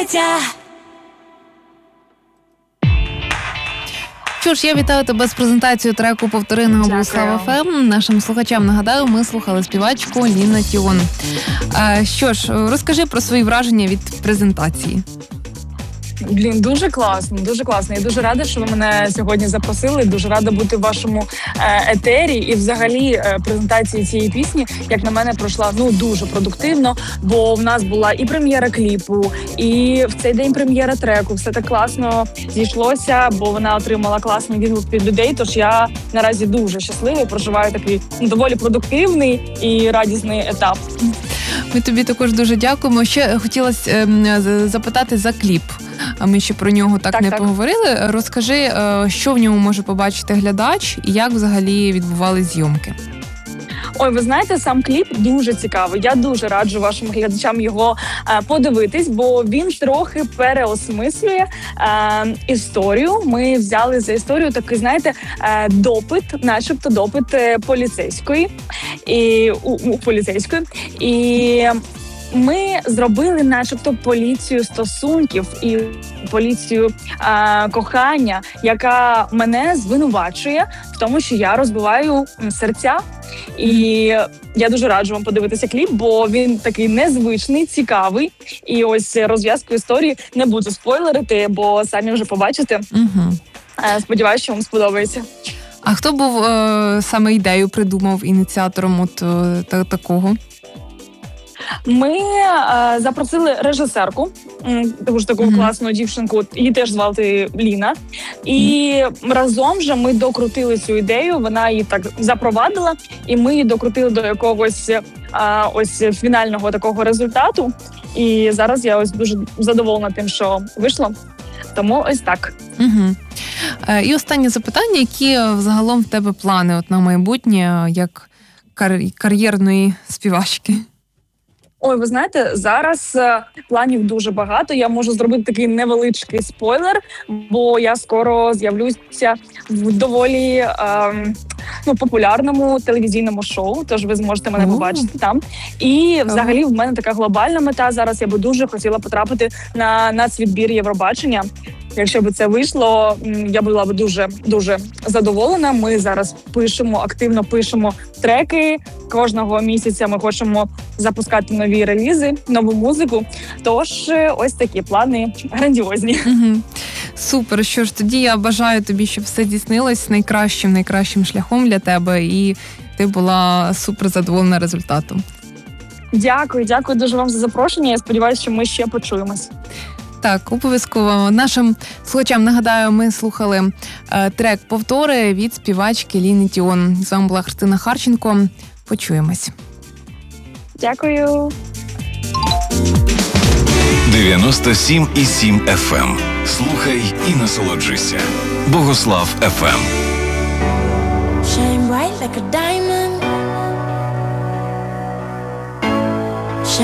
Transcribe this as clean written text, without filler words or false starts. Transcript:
Третя. Що ж, я вітаю тебе з презентацією треку «Повтори» на Богослав ФМ. Нашим слухачам нагадаю, ми слухали співачку Ліна Тіон. Що ж, розкажи про свої враження від презентації. Дуже класно, дуже класно. Я дуже рада, що ви мене сьогодні запросили. Дуже рада бути в вашому етері. І взагалі презентація цієї пісні, як на мене, пройшла дуже продуктивно, бо в нас була і прем'єра кліпу, і в цей день прем'єра треку. Все так класно зійшлося, бо вона отримала класний відгук від людей. Тож я наразі дуже щаслива, проживаю такий доволі продуктивний і радісний етап. Ми тобі також дуже дякуємо. Ще хотілося запитати за кліп. А ми ще про нього так не поговорили. Розкажи, що в ньому може побачити глядач і як взагалі відбувались зйомки. Ой, ви знаєте, сам кліп дуже цікавий. Я дуже раджу вашим глядачам його подивитись, бо він трохи переосмислює історію. Ми взяли за історію такий, знаєте, начебто допит поліцейської. І ми зробили начебто поліцію стосунків і поліцію кохання, яка мене звинувачує в тому, що я розбиваю серця. І я дуже раджу вам подивитися кліп, бо він такий незвичний, цікавий. І ось розв'язку історії не буду спойлерити, бо самі вже побачите. Сподіваюся, що вам сподобається. А хто був саме ідею придумав, ініціатором такого? Ми запросили режисерку, таку класну дівчинку, її теж звати Ліна. І разом же ми докрутили цю ідею, вона її так запровадила, і ми її докрутили до якогось ось фінального такого результату. І зараз я ось дуже задоволена тим, що вийшло. Тому ось так. І останнє запитання, які взагалом в тебе плани на майбутнє, як кар'єрної співачки? Ой, ви знаєте, зараз планів дуже багато. Я можу зробити такий невеличкий спойлер, бо я скоро з'явлюся в доволі популярному телевізійному шоу, тож ви зможете мене побачити там. І взагалі в мене така глобальна мета зараз. Я би дуже хотіла потрапити на нацвідбір Євробачення. Якщо б це вийшло, я була б дуже задоволена. Ми зараз активно пишемо треки. Кожного місяця ми хочемо запускати нові релізи, нову музику. Тож ось такі плани грандіозні. Супер. Що ж, тоді я бажаю тобі, щоб все здійснилось найкращим шляхом для тебе, і ти була супер задоволена результатом. Дякую дуже вам за запрошення. Я сподіваюся, що ми ще почуємось. Так, обов'язково. Нашим слухачам нагадаю, ми слухали трек «Повтори» від співачки Ліни Тіон. З вами була Христина Харченко. Почуємось. Дякую. 97,7 FM. Слухай і насолоджуйся. Богослав ФМ. Shine bright like a diamond.